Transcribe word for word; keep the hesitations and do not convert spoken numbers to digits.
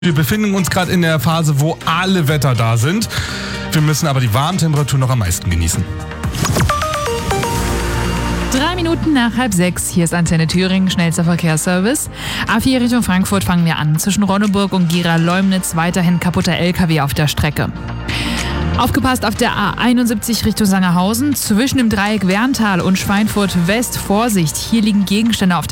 Wir befinden uns gerade in der Phase, wo alle Wetter da sind. Wir müssen aber die warmen Temperaturen noch am meisten genießen. Drei Minuten nach halb sechs. Hier ist Antenne Thüringen, schnellster Verkehrsservice. A vier Richtung Frankfurt fangen wir an. Zwischen Ronneburg und Gera-Leumnitz weiterhin kaputter L K W auf der Strecke. Aufgepasst auf der A einundsiebzig Richtung Sangerhausen. Zwischen dem Dreieck Werntal und Schweinfurt West Vorsicht. Hier liegen Gegenstände auf der